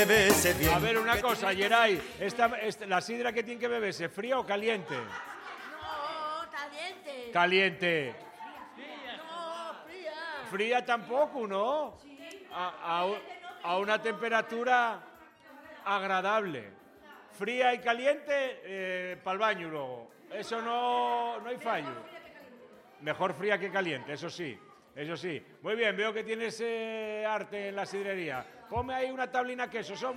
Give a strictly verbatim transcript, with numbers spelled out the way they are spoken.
beberse bien. A ver, una cosa, Geray, esta, esta, ¿la sidra que tiene que beberse, fría o caliente? No, caliente. Caliente. No, fría. Fría tampoco, ¿no? A, a, a una temperatura agradable. Fría y caliente, eh, para el baño luego. Eso no, no hay fallo. Mejor fría que caliente, eso sí. Eso sí. Muy bien, veo que tienes eh, arte en la sidrería. Ponme ahí una tablina queso. Son